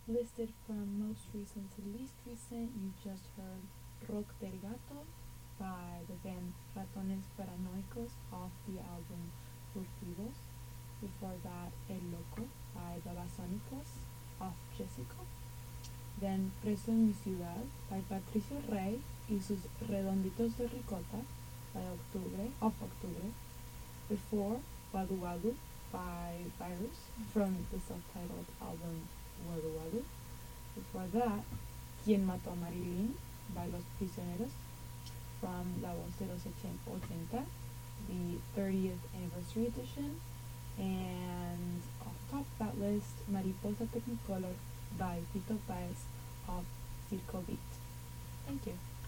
Listed from most recent to least recent, you just heard Rock del Gato by the band Ratones Paranoicos off the album Furtivos. Before that, El Loco by Babasónicos off Jessica. Then Preso en mi ciudad by Patricio Rey y sus Redonditos de Ricota by Octubre. Before, Wadu Wadu by Virus from the self-titled album Wadu Wadu. Before that, Quien mató a Marilyn by Los Prisioneros from La Voz de los 80, the 30th anniversary edition. And off the top of that list, Mariposa Technicolor by Tito Paez of Circo Beat. Thank you.